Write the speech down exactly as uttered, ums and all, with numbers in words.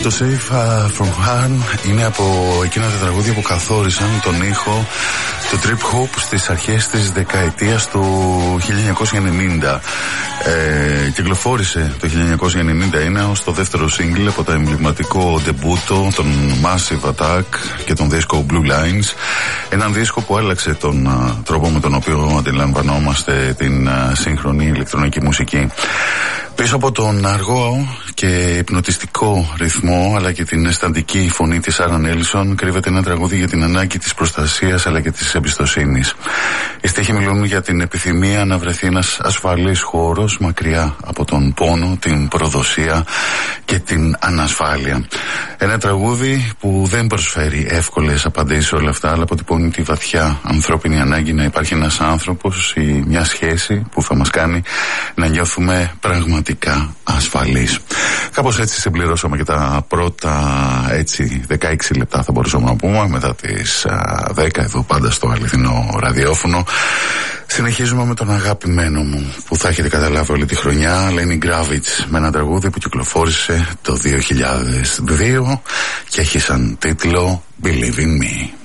Το Safe From Harm είναι από εκείνα τα τραγούδια που καθόρισαν τον ήχο του trip hop στις αρχές της δεκαετίας του χίλια εννιακόσια ενενήντα. Ε, κυκλοφόρησε το χίλια εννιακόσια ενενήντα ένα ως το δεύτερο single από το εμβληματικό ντεμπούτο των Massive Attack και τον δίσκο Blue Lines. Έναν δίσκο που άλλαξε τον uh, τρόπο με τον οποίο αντιλαμβανόμαστε την uh, σύγχρονη ηλεκτρονική μουσική. Πίσω από τον αργό και υπνοτιστικό ρυθμό αλλά και την αισθαντική φωνή της Άραν Έλισον κρύβεται ένα τραγούδι για την ανάγκη της προστασίας αλλά και της εμπιστοσύνης. Οι στίχοι μιλούν για την επιθυμία να βρεθεί ένας ασφαλής χώρος μακριά από τον πόνο, την προδοσία και την ανασφάλεια. Ένα τραγούδι που δεν προσφέρει εύκολες απαντήσεις σε όλα αυτά, αλλά αποτυπώνει τη βαθιά ανθρώπινη ανάγκη να υπάρχει ένας άνθρωπος ή μια σχέση που θα μας κάνει να νιώθουμε πραγματικά ασφαλείς. Κάπως έτσι συμπληρώσαμε και τα πρώτα έτσι δεκαέξι λεπτά, θα μπορούσαμε να πούμε, μετά τις α, δέκα εδώ πάντα στο αληθινό ραδιόφωνο. Συνεχίζουμε με τον αγαπημένο μου που θα έχετε καταλάβει όλη τη χρονιά, Lenny Kravitz, με ένα τραγούδι που κυκλοφόρησε το δύο χιλιάδες δύο και έχει σαν τίτλο Believe in Me.